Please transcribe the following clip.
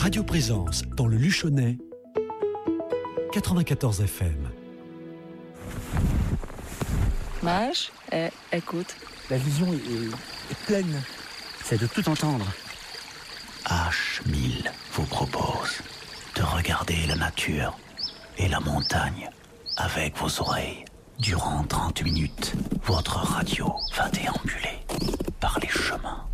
Radio Présence dans le Luchonnais, 94 FM. Mage, écoute. La vision est pleine. C'est de tout entendre. H1000 vous propose de regarder la nature et la montagne avec vos oreilles. Durant 30 minutes, votre radio va déambuler par les chemins